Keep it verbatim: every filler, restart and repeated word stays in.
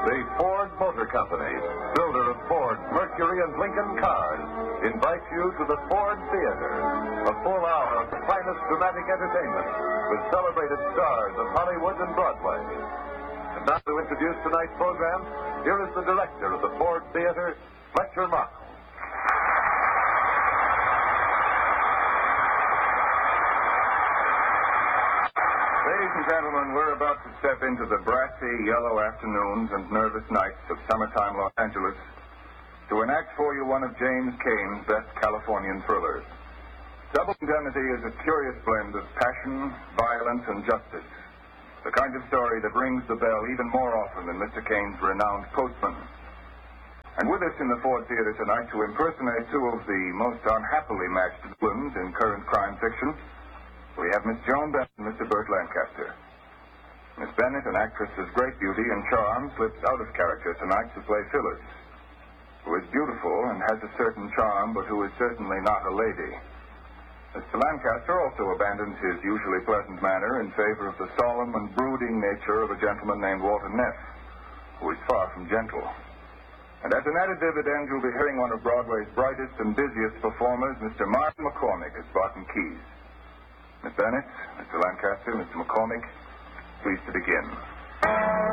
The Ford Motor Company, builder of Ford, Mercury, and Lincoln cars, invites you to the Ford Theater, a full hour of the finest dramatic entertainment with celebrated stars of Hollywood and Broadway. And now to introduce tonight's program, here is the director of the Ford Theater, Fletcher Markle. Ladies and gentlemen, we're about to step into the brassy, yellow afternoons and nervous nights of summertime Los Angeles to enact for you one of James Cain's best Californian thrillers. Double Indemnity is a curious blend of passion, violence, and justice, the kind of story that rings the bell even more often than Mister Cain's renowned Postman. And with us in the Ford Theater tonight to impersonate two of the most unhappily matched villains in current crime fiction, we have Miss Joan Bennett and Mister Burt Lancaster. Miss Bennett, an actress of great beauty and charm, slips out of character tonight to play Phyllis, who is beautiful and has a certain charm, but who is certainly not a lady. Mister Lancaster also abandons his usually pleasant manner in favor of the solemn and brooding nature of a gentleman named Walter Neff, who is far from gentle. And as an added dividend, you'll be hearing one of Broadway's brightest and busiest performers, Mister Martin McCormick, as Barton Keyes. Miss Bennett, Mister Lancaster, Mister McCormick, pleased to begin.